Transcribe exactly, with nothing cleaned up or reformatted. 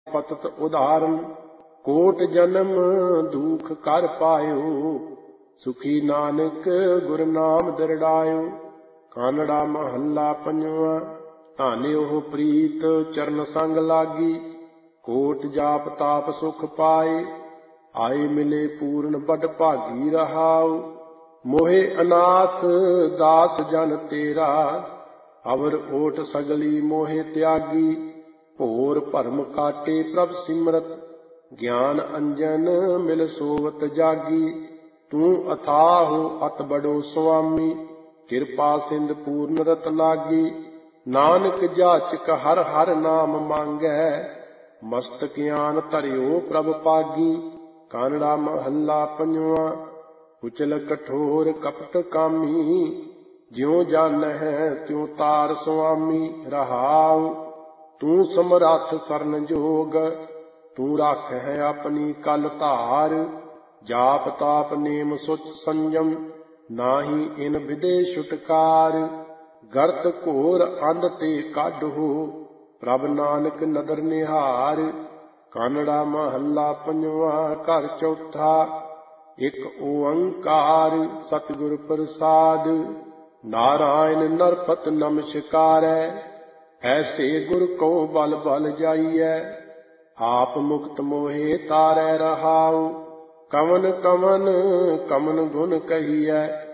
ਪਤਤ ਉਦਾਹਰਨ ਕੋਟ ਜਨਮ ਦੁਖ ਕਰ ਪਾਇਓ। ਸੁਖੀ ਨਾਨਕ ਗੁਰ ਨਾਮ ਦਰੜਾਇਓ। ਕਾਨੜਾ ਮਹੱਲਾ ਪੰਜਵਾਂ। ਧਾਨੇ ਉਹ ਪ੍ਰੀਤ ਚਰਨ ਸੰਗ ਲਾਗੀ। ਕੋਟ ਜਾਪ ਤਾਪ ਸੁਖ ਪਾਏ। ਆਏ ਮਿਲੇ ਪੂਰਨ ਬਡ ਭਾਗੀ ਰਹਾਉ। ਮੋਹਿ ਅਨਾਥ ਦਾਸ ਜਨ ਤੇਰਾ। ਅਵਰ ਓਟ ਸਗਲੀ ਮੋਹਿ ਤਿਆਗੀ। ਭੋਰ ਭਰਮ ਕਾਟੇ ਪ੍ਰਭ ਸਿਮਰਤ। ਗਿਆਨ ਅੰਜਨ ਮਿਲ ਸੋਵਤ ਜਾਗੀ। ਤੂੰ ਅਥਾਹੁ ਅਤ ਬੜੋ ਸੁਆਮੀ। ਕਿਰਪਾ ਸਿੰਧ ਪੂਰਨ ਰਤ ਲਾਗੀ। ਨਾਨਕ ਜਾਚਕ ਹਰ ਹਰ ਨਾਮ ਮੰਗੈ। ਮਸਤਕ ਆਨ ਧਰਿਓ ਪ੍ਰਭ ਪਾਗੀ। ਕਾਨੜਾ ਮਹੱਲਾ ਪੰਜਵਾਂ। ਕੁਚਲ ਕਠੋਰ ਕਪਟ ਕਾਮੀ। ਜਿਉ ਜਾਣਹਿ ਤਿਉ ਤਾਰ ਸੁਆਮੀ ਰਹਾਉ। ਤੂੰ ਸਮਰੱਥ ਸਰਨ ਜੋਗ। ਤੂੰ ਰਾਖਹਿ ਆਪਣੀ ਕਲ ਧਾਰ। ਜਾਪ ਤਾਪ ਨੇਮ ਸੁਚ ਸੰਜਮ। ਨਾਹੀ ਇਨ ਵਿਦੇ ਛੁਟਕਾਰ। ਗਰਤ ਘੋਰ ਅੰਧ ਤੇ ਕਾਢੋ। ਪ੍ਰਭ ਨਾਨਕ ਨਦਰ ਨਿਹਾਰ। ਕਾਨੜਾ ਮਹੱਲਾ ਪੰਜਵਾਂ। ਘਰ ਚੌਥਾ। ਇਕ ਓੰਕਾਰ ਸਤਿਗੁਰ ਪ੍ਰਸਾਦ। ਨਾਰਾਇਣ ਨਰਪਤ ਨਮਸਕਾਰੈ। ਐਸੇ ਗੁਰ ਕੋ ਬਲ ਬਲ ਜਾਈਐ। ਆਪ ਮੁਕਤ ਮੋਹਿ ਤਾਰੈ ਰਹਾਉ। ਕਵਨ ਕਵਨ ਕਮਨ ਗੁਣ ਕਹੀਐ।